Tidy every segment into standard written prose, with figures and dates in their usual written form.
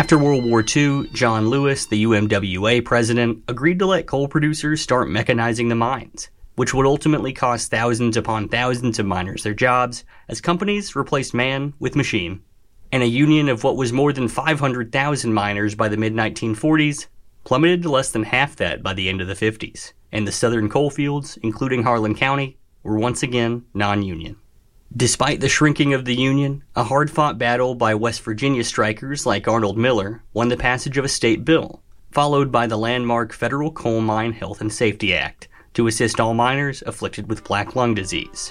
After World War II, John Lewis, the UMWA president, agreed to let coal producers start mechanizing the mines, which would ultimately cost thousands upon thousands of miners their jobs as companies replaced man with machine. And a union of what was more than 500,000 miners by the mid-1940s plummeted to less than half that by the end of the 50s, and the southern coal fields, including Harlan County, were once again non-union. Despite the shrinking of the Union, a hard-fought battle by West Virginia strikers like Arnold Miller won the passage of a state bill, followed by the landmark Federal Coal Mine Health and Safety Act to assist all miners afflicted with black lung disease.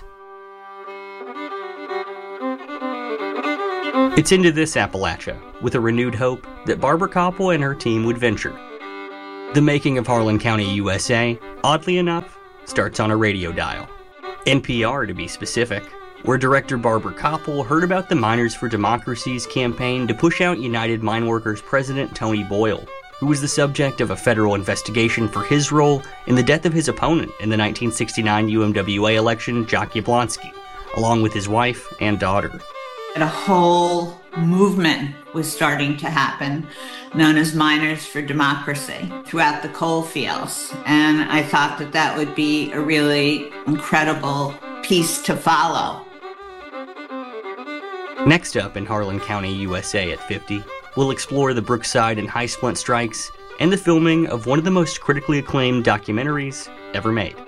It's into this Appalachia, with a renewed hope that Barbara Kopple and her team would venture. The making of Harlan County, USA, oddly enough, starts on a radio dial. NPR, to be specific, where director Barbara Kopple heard about the Miners for Democracy's campaign to push out United Mine Workers president Tony Boyle, who was the subject of a federal investigation for his role in the death of his opponent in the 1969 UMWA election, Jock Yablonsky, along with his wife and daughter. A whole movement was starting to happen, known as Miners for Democracy, throughout the coal fields. And I thought that that would be a really incredible piece to follow. Next up in Harlan County, USA at 50, we'll explore the Brookside and High Splint strikes and the filming of one of the most critically acclaimed documentaries ever made.